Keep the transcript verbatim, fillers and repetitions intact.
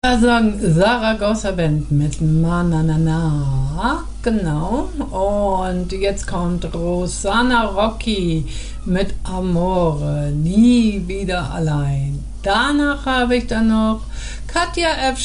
sagen Saragossa Band mit Manana, genau. Und jetzt kommt Rosanna Rocchi mit Amore, nie wieder allein. Danach habe ich dann noch Katja F.